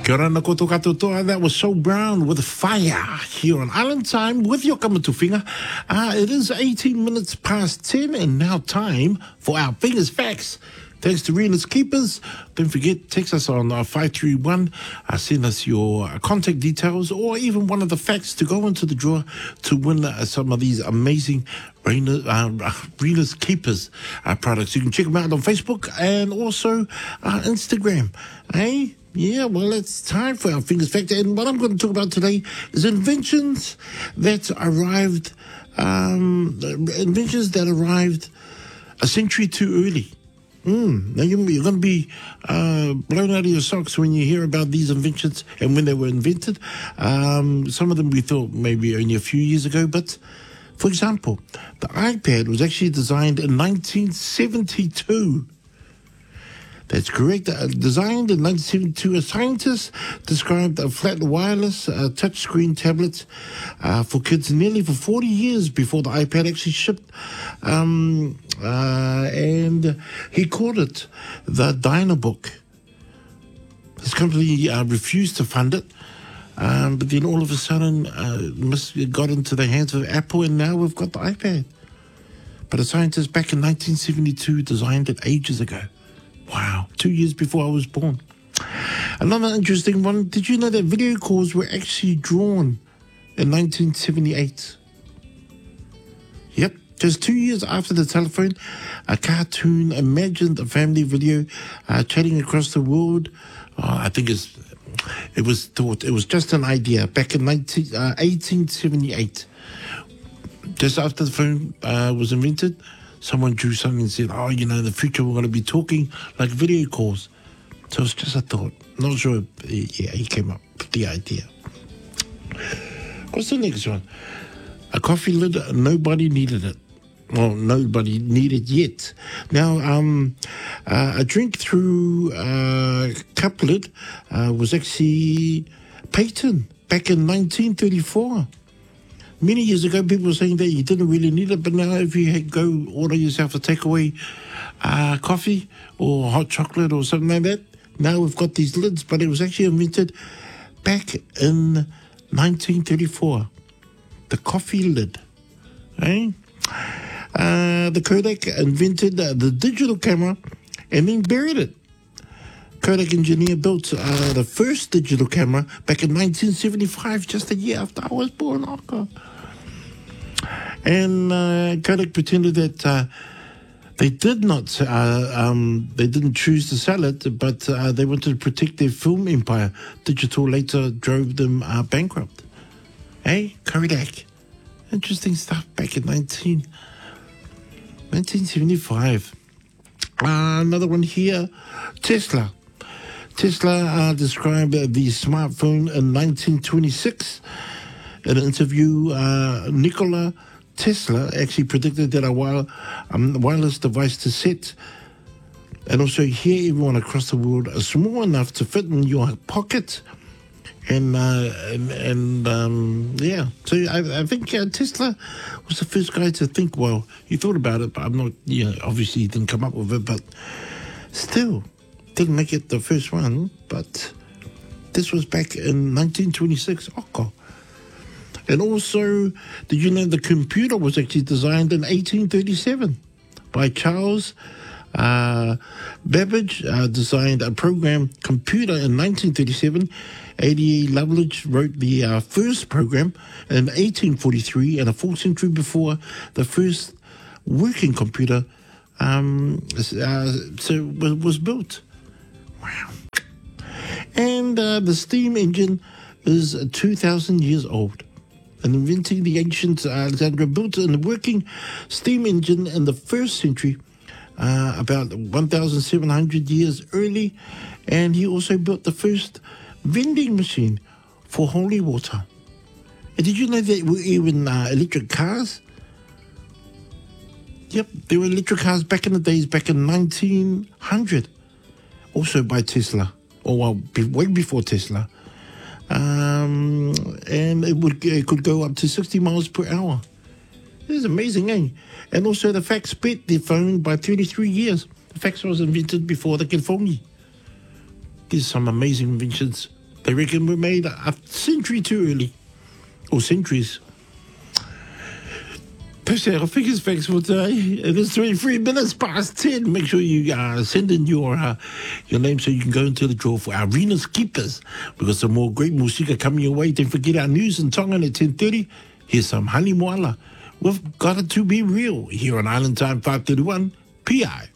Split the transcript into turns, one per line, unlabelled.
Kia ora na koto katoa. That was So Brown with Fire here on Island Time with your Kamatuwhinga. It is 18 minutes past 10 and now time for our Fingers Facts. Thanks to Rena's Keepers. Don't forget, text us on 531. Send us your contact details or even one of the facts to go into the draw to win some of these amazing Rena's Keepers products. You can check them out on Facebook and also Instagram. Hey? Yeah, well, it's time for our Fingers Fact. And what I'm going to talk about today is inventions that arrived a century too early. Now you're going to be blown out of your socks when you hear about these inventions and when they were invented. Some of them we thought maybe only a few years ago, but for example, the iPad was actually designed in 1972. That's correct. Designed in 1972, a scientist described a flat wireless touchscreen tablet for kids nearly for 40 years before the iPad actually shipped. And he called it the Dynabook. His company refused to fund it. But then all of a sudden, it got into the hands of Apple, and now we've got the iPad. But a scientist back in 1972 designed it ages ago. Wow, 2 years before I was born. Another interesting one, did you know that video calls were actually drawn in 1978? Yep, just 2 years after the telephone, a cartoon imagined a family video chatting across the world. I think it was thought it was just an idea back in 1878. Just after the phone was invented, someone drew something and said, in the future we're going to be talking like video calls. So it's just a thought. Not sure he came up with the idea. What's the next one? A coffee lid, nobody needed it. Well, nobody needed yet. Now, a drink through cup lid was actually patented back in 1934. Many years ago, people were saying that you didn't really need it, but now if you go order yourself a takeaway coffee or hot chocolate or something like that, now we've got these lids, but it was actually invented back in 1934. The coffee lid. Eh? The Kodak invented the digital camera and then buried it. Kodak engineer built the first digital camera back in 1975, just a year after I was born. Oh, God. And Kodak pretended that they didn't choose to sell it, but they wanted to protect their film empire. Digital later drove them bankrupt. Hey, Kodak. Interesting stuff back in 1975. Another one here, Tesla. Tesla described the smartphone in 1926. In an interview, Nikola Tesla actually predicted that a wireless device to set and also hear everyone across the world is small enough to fit in your pocket. And so I think Tesla was the first guy to think, well, he thought about it, but I'm not, obviously he didn't come up with it, but still, didn't make it the first one, but this was back in 1926. Okay. And also, did you know the computer was actually designed in 1837 by Charles Babbage? Designed a program computer in 1937. A.D. Lovelace wrote the first program in 1843, and a full century before the first working computer was built. Wow. And the steam engine is 2,000 years old. And inventing the ancient Alexandria built a working steam engine in the first century, about 1,700 years early. And he also built the first vending machine for holy water. And did you know that there were even electric cars? Yep, there were electric cars back in the days, back in 1900. Also by Tesla, way before Tesla. And it could go up to 60 miles per hour. It is amazing, eh? And also the fax beat the phone by 33 years. The fax was invented before the telephone. These are some amazing inventions They reckon we're made a century too early. Or centuries. That's our figures facts for today. It is 23 minutes past 10. Make sure you send in your name so you can go into the draw for our Arenas Keepers. We've got some more great musika coming your way. Don't forget our news and Tongan at 10:30. Here's some Hani Moala. We've got it to be real here on Island Time 531 PI.